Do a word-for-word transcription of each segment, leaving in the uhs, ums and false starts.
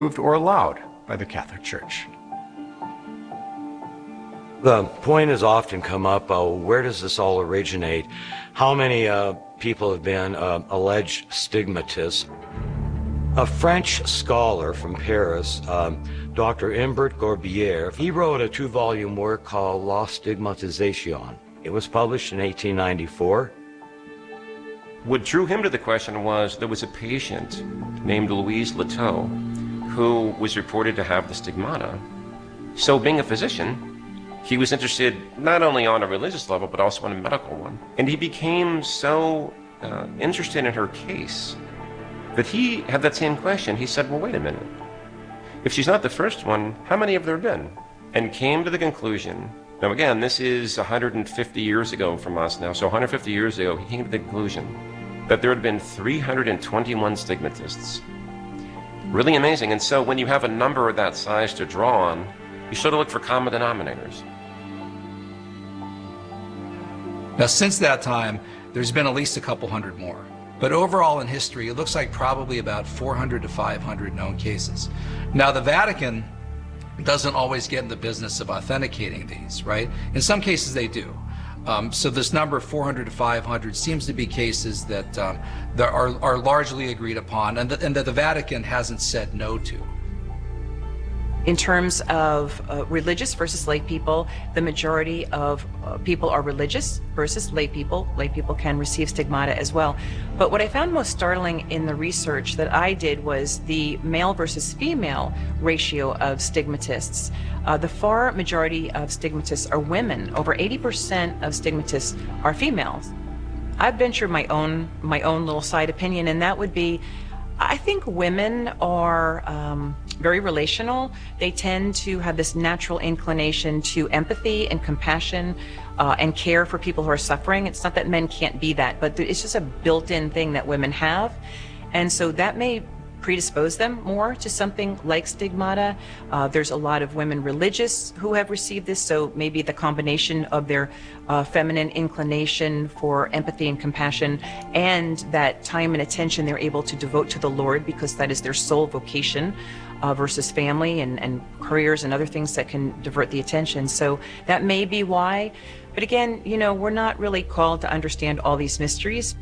or allowed by the Catholic Church. The point has often come up, uh, where does this all originate? How many uh, people have been uh, alleged stigmatists? A French scholar from Paris, um, Doctor Humbert Gorbier, he wrote a two-volume work called La Stigmatisation. It was published in eighteen ninety-four. What drew him to the question was there was a patient named Louise Leteau who was reported to have the stigmata. So being a physician, he was interested not only on a religious level, but also on a medical one. And he became so uh, interested in her case that he had that same question. He said, well, wait a minute. If she's not the first one, how many have there been? And came to the conclusion, now again, this is one hundred fifty years ago from us now, so one hundred fifty years ago, he came to the conclusion that there had been three hundred twenty-one stigmatists. Really amazing. And so when you have a number of that size to draw on, you sort of look for common denominators. Now, since that time, there's been at least a couple hundred more. But overall in history, it looks like probably about four hundred to five hundred known cases. Now, the Vatican doesn't always get in the business of authenticating these, right? In some cases, they do. Um, so this number, four hundred to five hundred, seems to be cases that, um, that are, are largely agreed upon and that, and that the Vatican hasn't said no to. In terms of uh, religious versus lay people, the majority of uh, people are religious versus lay people. Lay people can receive stigmata as well. But what I found most startling in the research that I did was the male versus female ratio of stigmatists. Uh, the far majority of stigmatists are women. Over eighty percent of stigmatists are females. I've ventured my own, my own little side opinion, and that would be, I think women are um, very relational. They tend to have this natural inclination to empathy and compassion uh, and care for people who are suffering. It's not that men can't be that, but it's just a built-in thing that women have. And so that may predispose them more to something like stigmata. Uh, there's a lot of women religious who have received this, so maybe the combination of their uh, feminine inclination for empathy and compassion and that time and attention they're able to devote to the Lord because that is their sole vocation uh, versus family and, and careers and other things that can divert the attention. So that may be why. But again, you know, we're not really called to understand all these mysteries.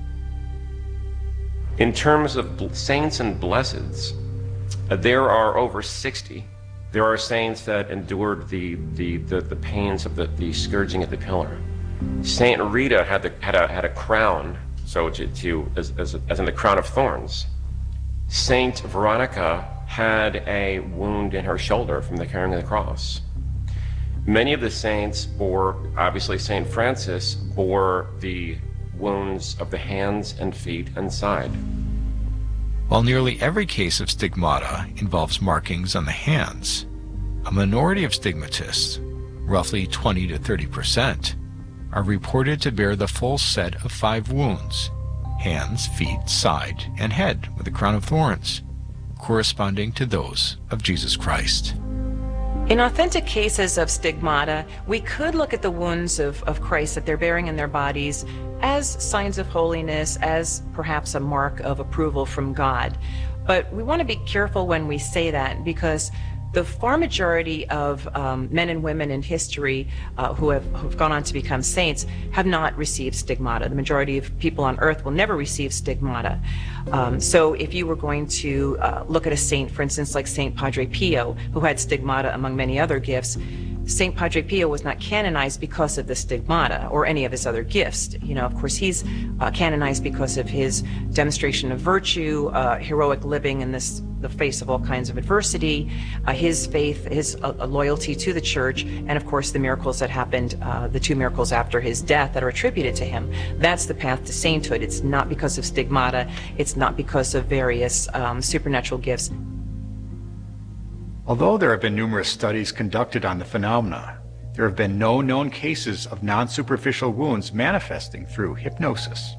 In terms of saints and blesseds, uh, there are over sixty. There are saints that endured the, the, the, the pains of the, the scourging at the pillar. Saint Rita had, the, had, a, had a crown, so to, to as, as, as in the crown of thorns. Saint Veronica had a wound in her shoulder from the carrying of the cross. Many of the saints bore, obviously Saint Francis, bore the wounds of the hands and feet and side. While nearly every case of stigmata involves markings on the hands, a minority of stigmatists, roughly twenty to thirty percent, are reported to bear the full set of five wounds: hands, feet, side, and head with a crown of thorns, corresponding to those of Jesus Christ. In authentic cases of stigmata, we could look at the wounds of, of Christ that they're bearing in their bodies as signs of holiness, as perhaps a mark of approval from God. But we want to be careful when we say that, because the far majority of um, men and women in history uh, who have who've gone on to become saints have not received stigmata. The majority of people on earth will never receive stigmata. Um, so if you were going to uh, look at a saint, for instance, like Saint Padre Pio, who had stigmata among many other gifts, Saint Padre Pio was not canonized because of the stigmata or any of his other gifts. You know, of course, he's uh, canonized because of his demonstration of virtue, uh, heroic living in this the face of all kinds of adversity, uh, his faith, his uh, loyalty to the church, and of course the miracles that happened, uh, the two miracles after his death that are attributed to him. That's the path to sainthood. It's not because of stigmata. It's not because of various um, supernatural gifts. Although there have been numerous studies conducted on the phenomena, there have been no known cases of non-superficial wounds manifesting through hypnosis.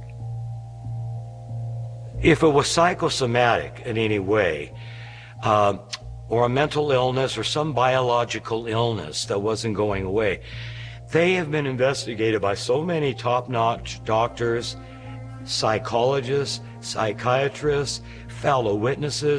If it was psychosomatic in any way, uh, or a mental illness or some biological illness that wasn't going away, they have been investigated by so many top-notch doctors, psychologists, psychiatrists, fellow witnesses.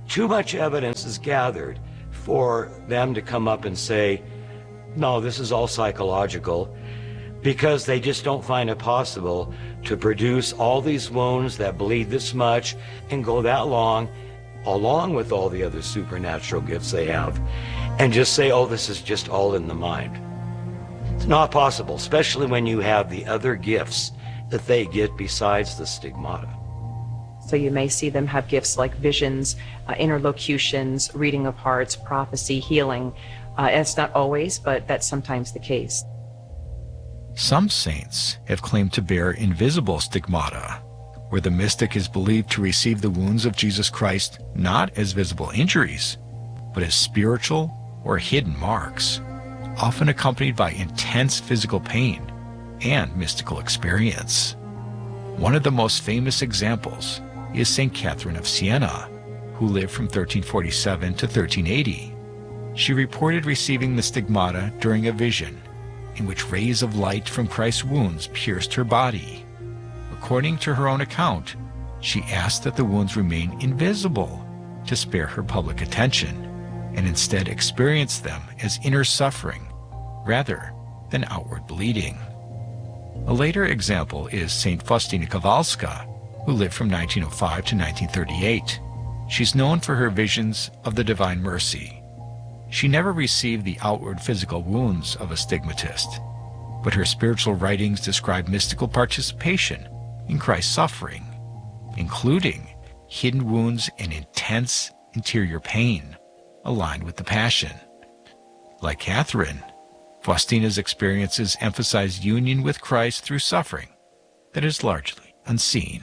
Too much evidence is gathered for them to come up and say, no, this is all psychological, because they just don't find it possible to produce all these wounds that bleed this much and go that long, along with all the other supernatural gifts they have, and just say, oh, this is just all in the mind. It's not possible, especially when you have the other gifts that they get besides the stigmata. So you may see them have gifts like visions, uh, interlocutions, reading of hearts, prophecy, healing. Uh, it's not always, but that's sometimes the case. Some saints have claimed to bear invisible stigmata, where the mystic is believed to receive the wounds of Jesus Christ not as visible injuries, but as spiritual or hidden marks, often accompanied by intense physical pain and mystical experience. One of the most famous examples is Saint Catherine of Siena, who lived from thirteen forty-seven to thirteen eighty. She reported receiving the stigmata during a vision in which rays of light from Christ's wounds pierced her body. According to her own account, she asked that the wounds remain invisible to spare her public attention, and instead experienced them as inner suffering rather than outward bleeding. A later example is Saint Faustina Kowalska, who lived from nineteen oh five to nineteen thirty-eight. She's known for her visions of the Divine Mercy. She never received the outward physical wounds of a stigmatist, but her spiritual writings describe mystical participation in Christ's suffering, including hidden wounds and intense interior pain aligned with the Passion. Like Catherine, Faustina's experiences emphasize union with Christ through suffering that is largely unseen.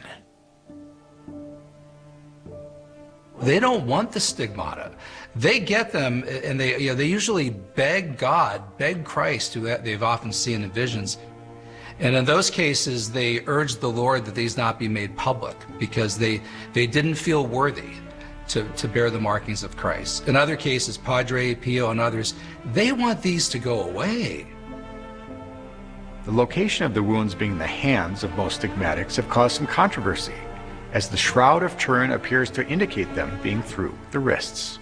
They don't want the stigmata. They get them, and they, you know, they usually beg God, beg Christ, who they've often seen in visions. And in those cases, they urge the Lord that these not be made public because they, they didn't feel worthy to, to bear the markings of Christ. In other cases, Padre Pio and others, they want these to go away. The location of the wounds being the hands of most stigmatics have caused some controversy, as the Shroud of Turin appears to indicate them being through the wrists.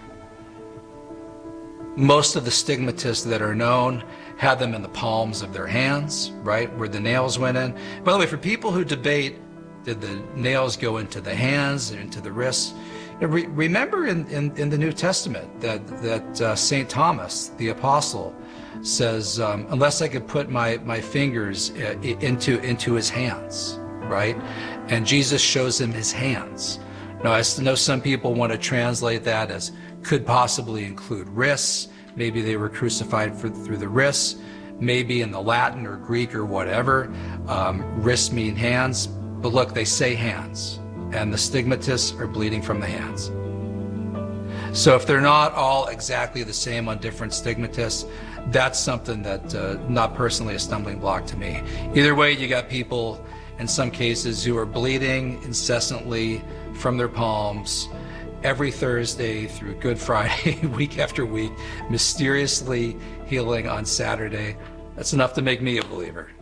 Most of the stigmatists that are known had them in the palms of their hands, right, where the nails went in. By the way, for people who debate, did the nails go into the hands and into the wrists? Re remember in, in, in the New Testament that, that uh, Saint Thomas, the apostle, says, um, unless I could put my, my fingers uh, into, into his hands, right? And Jesus shows him his hands. Now, I know some people want to translate that as could possibly include wrists. Maybe they were crucified for, through the wrists. Maybe in the Latin or Greek or whatever, um, wrists mean hands. But look, they say hands, and the stigmatists are bleeding from the hands. So if they're not all exactly the same on different stigmatists, that's something that uh, not personally a stumbling block to me. Either way, you got people in some cases who are bleeding incessantly from their palms every Thursday through Good Friday, week after week, mysteriously healing on Saturday. That's enough to make me a believer.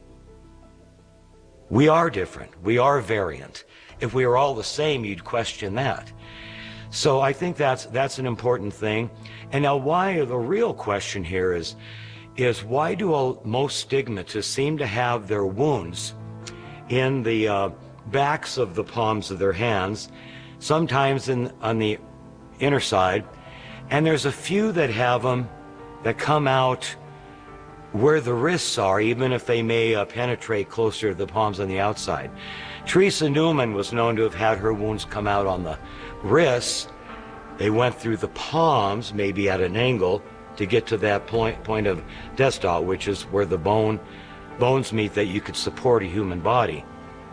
We are different. We are variant. If we were all the same, you'd question that. So I think that's that's an important thing. And now why, the real question here is, is why do all, most stigmatists seem to have their wounds in the uh, backs of the palms of their hands, sometimes in on the inner side, and there's a few that have them that come out where the wrists are, even if they may uh, penetrate closer to the palms on the outside. Teresa Newman was known to have had her wounds come out on the wrists. They went through the palms, maybe at an angle, to get to that point point of desktop, which is where the bone bones meet that you could support a human body.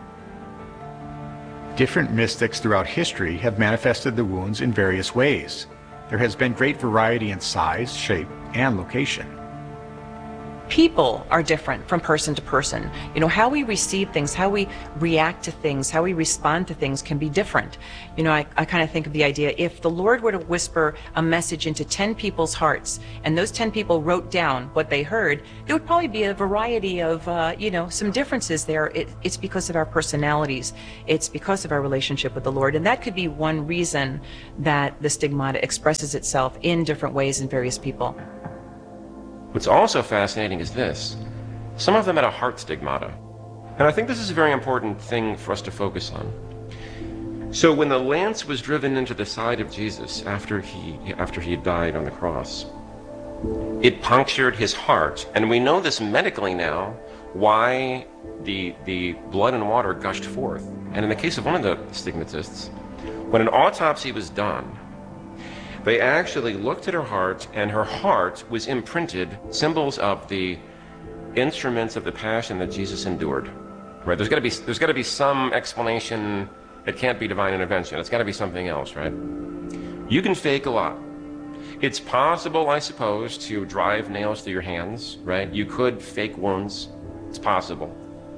Different mystics throughout history have manifested the wounds in various ways. There has been great variety in size, shape, and location. people are different from person to person. You know, how we receive things, how we react to things, how we respond to things can be different. You know, I, I kind of think of the idea, if the Lord were to whisper a message into ten people's hearts, and those ten people wrote down what they heard, there would probably be a variety of, uh, you know, some differences there. It, it's because of our personalities. It's because of our relationship with the Lord. And that could be one reason that the stigmata expresses itself in different ways in various people. What's also fascinating is this. Some of them had a heart stigmata. And I think this is a very important thing for us to focus on. So when the lance was driven into the side of Jesus after he, after he died on the cross, it punctured his heart. And we know this medically now, why the, the blood and water gushed forth. And in the case of one of the stigmatists, when an autopsy was done, they actually looked at her heart, and her heart was imprinted, symbols of the instruments of the passion that Jesus endured. Right? There's got to be there's got to be some explanation. It can't be divine intervention. It's got to be something else, right? You can fake a lot. It's possible, I suppose, to drive nails through your hands, right? You could fake wounds. It's possible.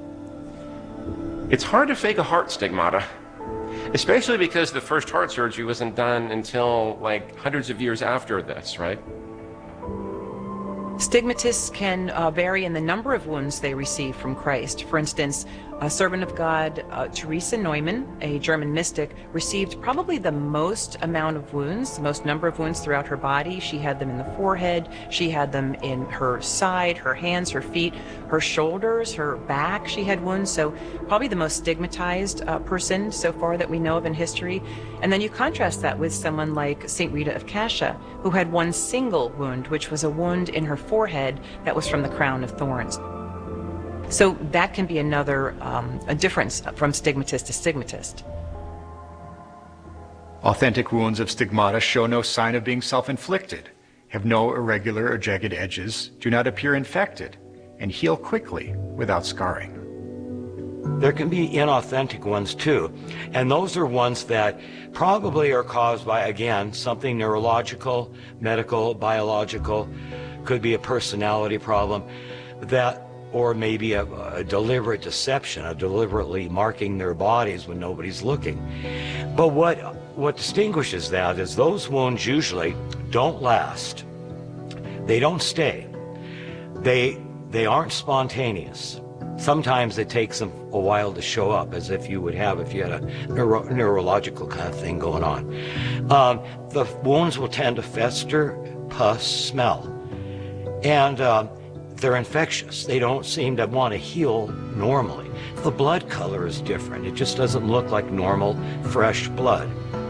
It's hard to fake a heart stigmata. Especially because the first heart surgery wasn't done until like hundreds of years after this, right? Stigmatists can uh, vary in the number of wounds they receive from Christ. For instance, a servant of God, uh, Teresa Neumann, a German mystic, received probably the most amount of wounds, the most number of wounds throughout her body. She had them in the forehead, she had them in her side, her hands, her feet, her shoulders, her back. She had wounds, so probably the most stigmatized uh, person so far that we know of in history. And then you contrast that with someone like Saint Rita of Cascia, who had one single wound, which was a wound in her forehead that was from the crown of thorns. So that can be another um, a difference from stigmatist to stigmatist. Authentic wounds of stigmata show no sign of being self-inflicted, have no irregular or jagged edges, do not appear infected, and heal quickly without scarring. There can be inauthentic ones too, and those are ones that probably are caused by, again, something neurological, medical, biological, could be a personality problem, that or maybe a, a deliberate deception, a deliberately marking their bodies when nobody's looking. But what, what distinguishes that is those wounds usually don't last. They don't stay. They, they aren't spontaneous. Sometimes it takes them a while to show up, as if you would have if you had a neuro neurological kind of thing going on. Um, the wounds will tend to fester, pus, smell. And um, they're infectious. They don't seem to want to heal normally. The blood color is different. It just doesn't look like normal, fresh blood.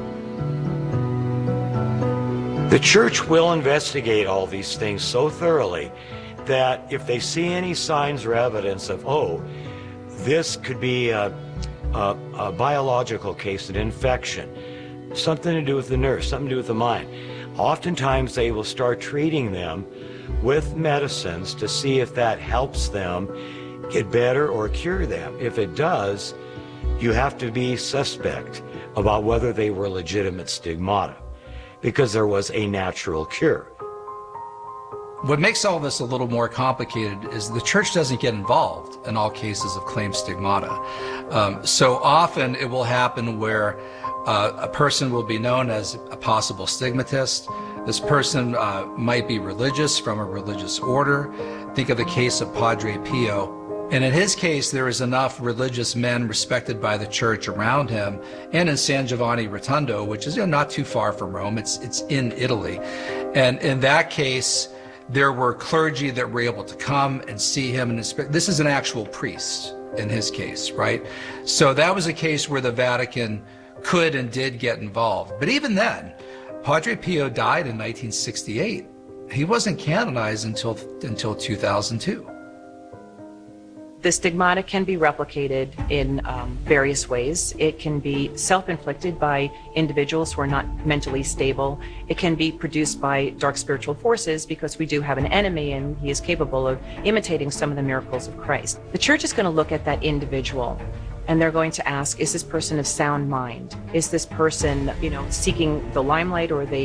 The church will investigate all these things so thoroughly that if they see any signs or evidence of, oh, this could be a, a, a biological case, an infection, something to do with the nerves, something to do with the mind, oftentimes they will start treating them with medicines to see if that helps them get better or cure them. If it does, you have to be suspect about whether they were legitimate stigmata, because there was a natural cure. What makes all this a little more complicated is the church doesn't get involved in all cases of claimed stigmata. Um, so often it will happen where uh, a person will be known as a possible stigmatist. This person uh, might be religious, from a religious order. Think of the case of Padre Pio. And in his case, there is enough religious men respected by the church around him, and in San Giovanni Rotondo, which is, you know, not too far from Rome. It's, it's in Italy. And in that case, there were clergy that were able to come and see him and inspect. This is an actual priest in his case, right? So that was a case where the Vatican could and did get involved. But even then, Padre Pio died in nineteen sixty-eight. He wasn't canonized until, until two thousand two. The stigmata can be replicated in um, various ways. It can be self-inflicted by individuals who are not mentally stable. It can be produced by dark spiritual forces, because we do have an enemy and he is capable of imitating some of the miracles of Christ. The church is going to look at that individual, and they're going to ask, is this person of sound mind? Is this person, you know, seeking the limelight, or are they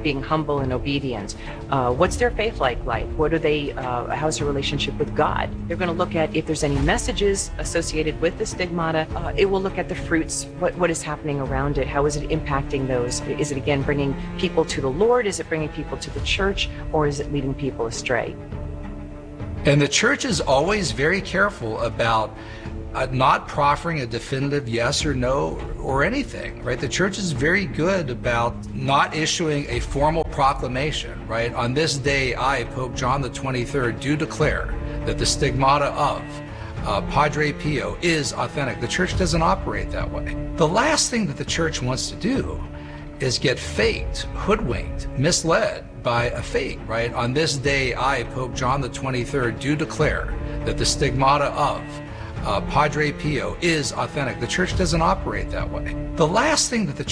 being humble and obedient. Uh, what's their faith life like? What are they, uh, how's their relationship with God? They're going to look at if there's any messages associated with the stigmata. Uh, it will look at the fruits, what, what is happening around it, how is it impacting those? Is it, again, bringing people to the Lord? Is it bringing people to the church? Or is it leading people astray? And the church is always very careful about Uh, not proffering a definitive yes or no or anything, right? The church is very good about not issuing a formal proclamation, right? On this day, I, Pope John the twenty-third, do declare that the stigmata of uh, Padre Pio is authentic. The church doesn't operate that way. The last thing that the church wants to do is get faked, hoodwinked, misled by a fake, right? On this day, I, Pope John the twenty-third, do declare that the stigmata of Uh, Padre Pio is authentic. The church doesn't operate that way. The last thing that the